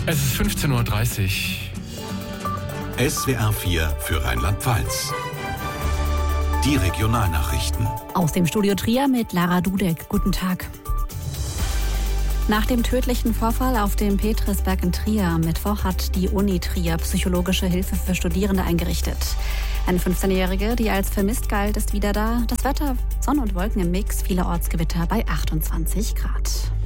Es ist 15.30 Uhr. SWR 4 für Rheinland-Pfalz. Die Regionalnachrichten. Aus dem Studio Trier mit Lara Dudek. Guten Tag. Nach dem tödlichen Vorfall auf dem Petrisberg in Trier am Mittwoch hat die Uni Trier psychologische Hilfe für Studierende eingerichtet. Eine 15-Jährige, die als vermisst galt, ist wieder da. Das Wetter, Sonne und Wolken im Mix, vielerorts Gewitter bei 28 Grad.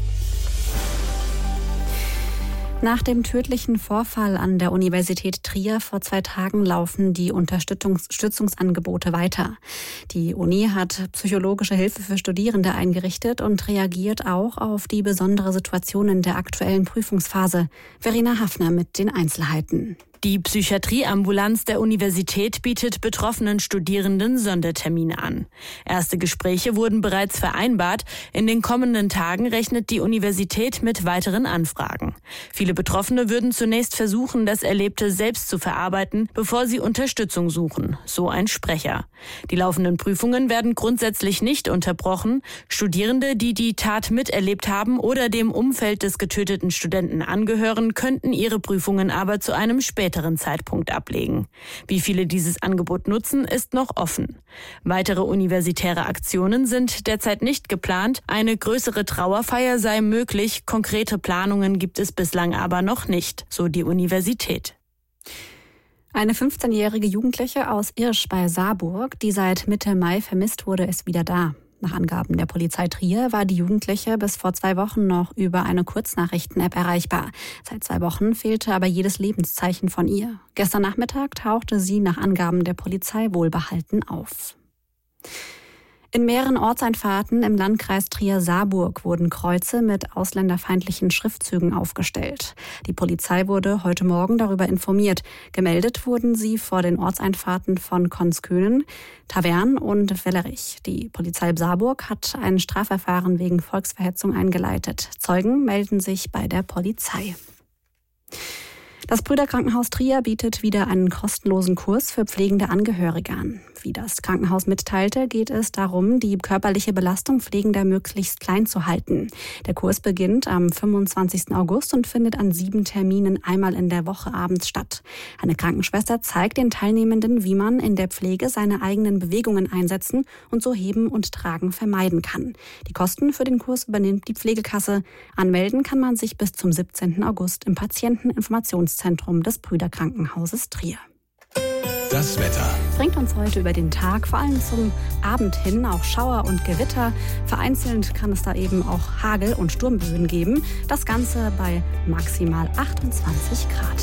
Nach dem tödlichen Vorfall an der Universität Trier vor 2 Tagen laufen die Unterstützungsangebote weiter. Die Uni hat psychologische Hilfe für Studierende eingerichtet und reagiert auch auf die besondere Situation in der aktuellen Prüfungsphase. Verena Hafner mit den Einzelheiten. Die Psychiatrieambulanz der Universität bietet betroffenen Studierenden Sondertermine an. Erste Gespräche wurden bereits vereinbart. In den kommenden Tagen rechnet die Universität mit weiteren Anfragen. Viele Betroffene würden zunächst versuchen, das Erlebte selbst zu verarbeiten, bevor sie Unterstützung suchen, so ein Sprecher. Die laufenden Prüfungen werden grundsätzlich nicht unterbrochen. Studierende, die die Tat miterlebt haben oder dem Umfeld des getöteten Studenten angehören, könnten ihre Prüfungen aber zu einem späteren Zeitpunkt ablegen. Wie viele dieses Angebot nutzen, ist noch offen. Weitere universitäre Aktionen sind derzeit nicht geplant. Eine größere Trauerfeier sei möglich. Konkrete Planungen gibt es bislang aber noch nicht, so die Universität. Eine 15-jährige Jugendliche aus Irsch bei Saarburg, die seit Mitte Mai vermisst wurde, ist wieder da. Nach Angaben der Polizei Trier war die Jugendliche bis vor 2 Wochen noch über eine Kurznachrichten-App erreichbar. Seit 2 Wochen fehlte aber jedes Lebenszeichen von ihr. Gestern Nachmittag tauchte sie nach Angaben der Polizei wohlbehalten auf. In mehreren Ortseinfahrten im Landkreis Trier-Saarburg wurden Kreuze mit ausländerfeindlichen Schriftzügen aufgestellt. Die Polizei wurde heute Morgen darüber informiert. Gemeldet wurden sie vor den Ortseinfahrten von Konskönen, Tavern und Wellerich. Die Polizei Saarburg hat ein Strafverfahren wegen Volksverhetzung eingeleitet. Zeugen melden sich bei der Polizei. Das Brüderkrankenhaus Trier bietet wieder einen kostenlosen Kurs für pflegende Angehörige an. Wie das Krankenhaus mitteilte, geht es darum, die körperliche Belastung Pflegender möglichst klein zu halten. Der Kurs beginnt am 25. August und findet an 7 Terminen einmal in der Woche abends statt. Eine Krankenschwester zeigt den Teilnehmenden, wie man in der Pflege seine eigenen Bewegungen einsetzen und so Heben und Tragen vermeiden kann. Die Kosten für den Kurs übernimmt die Pflegekasse. Anmelden kann man sich bis zum 17. August im Patienteninformationszentrum des Brüderkrankenhauses Trier. Das Wetter. Es bringt uns heute über den Tag, vor allem zum Abend hin, auch Schauer und Gewitter. Vereinzelt kann es da eben auch Hagel- und Sturmböen geben. Das Ganze bei maximal 28 Grad.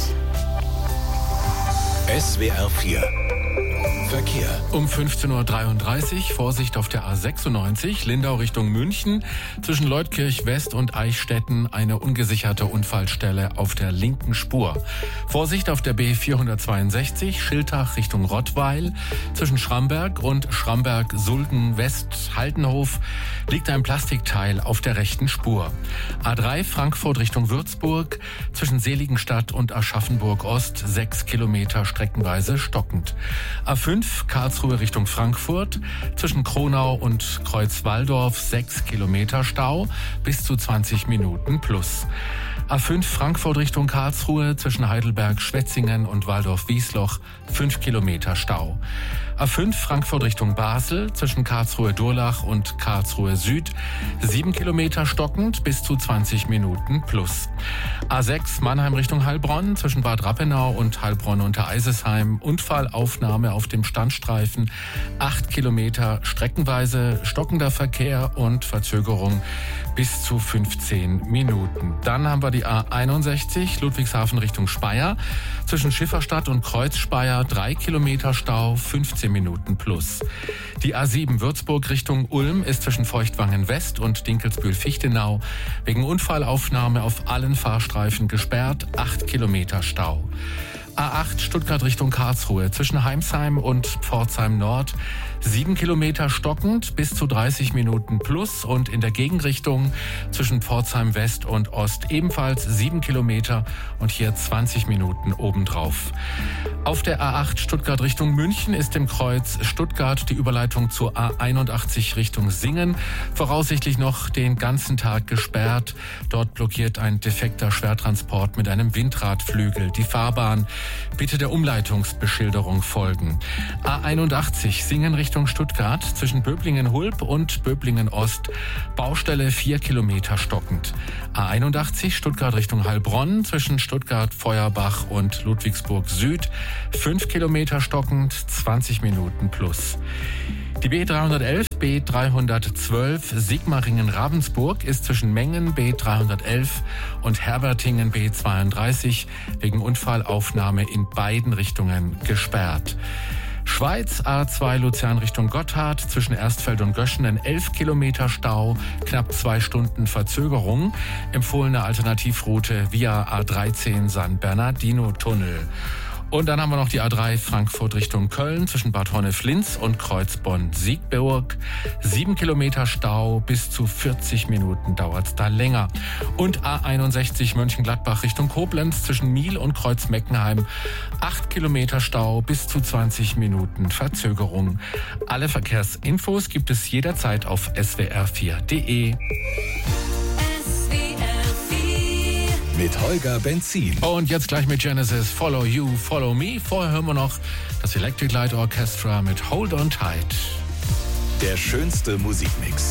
SWR 4 Verkehr. Um 15.33 Uhr Vorsicht auf der A96, Lindau Richtung München. Zwischen Leutkirch West und Eichstätten eine ungesicherte Unfallstelle auf der linken Spur. Vorsicht auf der B462, Schiltach Richtung Rottweil. Zwischen Schramberg und Schramberg-Sulden West Haldenhof liegt ein Plastikteil auf der rechten Spur. A3 Frankfurt Richtung Würzburg. Zwischen Seligenstadt und Aschaffenburg Ost 6 Kilometer streckenweise stockend. A5 Karlsruhe Richtung Frankfurt, zwischen Kronau und Kreuzwaldorf 6 Kilometer Stau, bis zu 20 Minuten plus. A5 Frankfurt Richtung Karlsruhe, zwischen Heidelberg, Schwetzingen und Waldorf-Wiesloch 5 Kilometer Stau. A5 Frankfurt Richtung Basel, zwischen Karlsruhe-Durlach und Karlsruhe Süd 7 Kilometer stockend, bis zu 20 Minuten plus. A6 Mannheim Richtung Heilbronn, zwischen Bad Rappenau und Heilbronn unter Eisesheim, Unfallaufnahme auf dem Standstreifen 8 Kilometer, streckenweise stockender Verkehr und Verzögerung bis zu 15 Minuten. Dann haben wir die A61 Ludwigshafen Richtung Speyer, zwischen Schifferstadt und Kreuzspeyer 3 Kilometer Stau, 15 Minuten plus. Die A7 Würzburg Richtung Ulm ist zwischen Feuchtwangen West und Dinkelsbühl-Fichtenau wegen Unfallaufnahme auf allen Fahrstreifen gesperrt, 8 Kilometer Stau. A8 Stuttgart Richtung Karlsruhe, zwischen Heimsheim und Pforzheim Nord 7 Kilometer stockend bis zu 30 Minuten plus und in der Gegenrichtung zwischen Pforzheim West und Ost ebenfalls 7 Kilometer und hier 20 Minuten obendrauf. Auf der A8 Stuttgart Richtung München ist im Kreuz Stuttgart die Überleitung zur A81 Richtung Singen voraussichtlich noch den ganzen Tag gesperrt. Dort blockiert ein defekter Schwertransport mit einem Windradflügel die Fahrbahn. Bitte der Umleitungsbeschilderung folgen. A81 Singen Richtung Stuttgart zwischen Böblingen-Hulb und Böblingen-Ost. Baustelle 4 Kilometer stockend. A81 Stuttgart Richtung Heilbronn zwischen Stuttgart-Feuerbach und Ludwigsburg Süd. 5 Kilometer stockend, 20 Minuten plus. Die B311, B312 Sigmaringen-Ravensburg ist zwischen Mengen B311 und Herbertingen B32 wegen Unfallaufnahme in beiden Richtungen gesperrt. Schweiz A2 Luzern Richtung Gotthard zwischen Erstfeld und Göschenen 11 Kilometer Stau, knapp 2 Stunden Verzögerung. Empfohlene Alternativroute via A13 San Bernardino Tunnel. Und dann haben wir noch die A3 Frankfurt Richtung Köln zwischen Bad Honnef-Linz und Kreuzbonn-Siegburg. 7 Kilometer Stau, bis zu 40 Minuten dauert's da länger. Und A61 Mönchengladbach Richtung Koblenz zwischen Miel und Kreuzmeckenheim. 8 Kilometer Stau, bis zu 20 Minuten Verzögerung. Alle Verkehrsinfos gibt es jederzeit auf swr4.de. Mit Holger Benzin. Und jetzt gleich mit Genesis Follow You, Follow Me. Vorher hören wir noch das Electric Light Orchestra mit Hold On Tight. Der schönste Musikmix.